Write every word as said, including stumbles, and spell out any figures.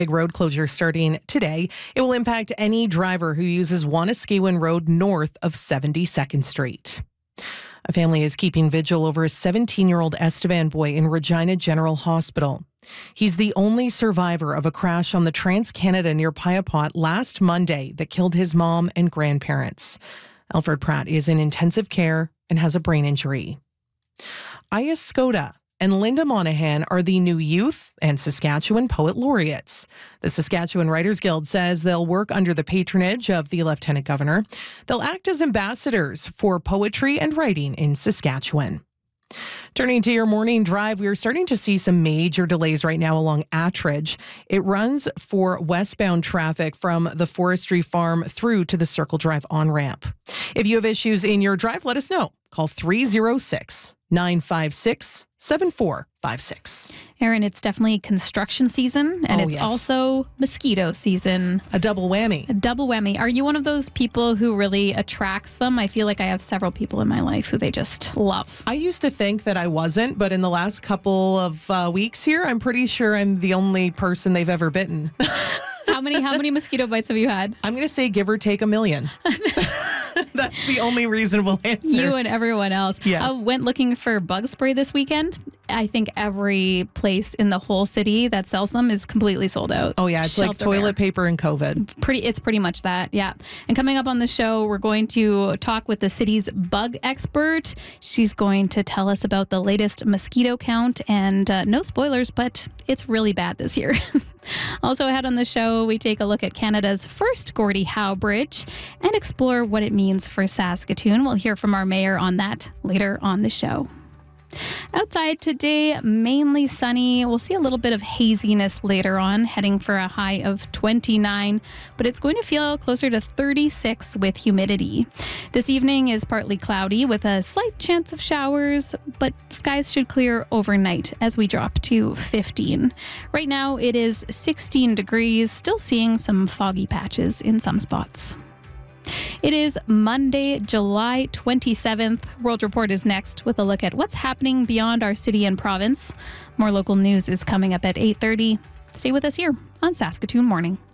Big road closure starting today. It will impact any driver who uses Wanaskewin Road north of seventy-second Street. A family is keeping vigil over a seventeen-year-old Estevan boy in Regina General Hospital. He's the only survivor of a crash on the Trans-Canada near Piapot last Monday that killed his mom and grandparents. Alfred Pratt is in intensive care and has a brain injury. Aya Skoda and Linda Monahan are the new Youth and Saskatchewan Poet Laureates. The Saskatchewan Writers Guild says they'll work under the patronage of the Lieutenant Governor. They'll act as ambassadors for poetry and writing in Saskatchewan. Turning to your morning drive, we're starting to see some major delays right now along Attridge. It runs for westbound traffic from the Forestry Farm through to the Circle Drive on-ramp. If you have issues in your drive, let us know. Call three oh six, nine five six, seven four five six. Erin, it's definitely construction season, and oh, it's yes. also mosquito season. A double whammy. A double whammy. Are you one of those people who really attracts them? I feel like I have several people in my life who they just love. I used to think that I wasn't, but in the last couple of uh, weeks here, I'm pretty sure I'm the only person they've ever bitten. How many, how many mosquito bites have you had? I'm going to say give or take a million. That's the only reasonable answer. You and everyone else. Yes. I went looking for bug spray this weekend. I think every place in the whole city that sells them is completely sold out. Oh, yeah. It's Shelves like toilet paper and COVID. Pretty, it's pretty much that, yeah. And coming up on the show, we're going to talk with the city's bug expert. She's going to tell us about the latest mosquito count, and uh, no spoilers, but it's really bad this year. Also ahead on the show, we take a look at Canada's first Gordie Howe Bridge and explore what it means for Saskatoon. We'll hear from our mayor on that later on the show. Outside today, mainly sunny. We'll see a little bit of haziness later on, heading for a high of twenty-nine, but it's going to feel closer to thirty-six with humidity. This evening is partly cloudy with a slight chance of showers, but skies should clear overnight as we drop to fifteen. Right now it is sixteen degrees, still seeing some foggy patches in some spots. It is Monday, July twenty-seventh. World Report is next with a look at what's happening beyond our city and province. More local news is coming up at eight thirty. Stay with us here on Saskatoon Morning.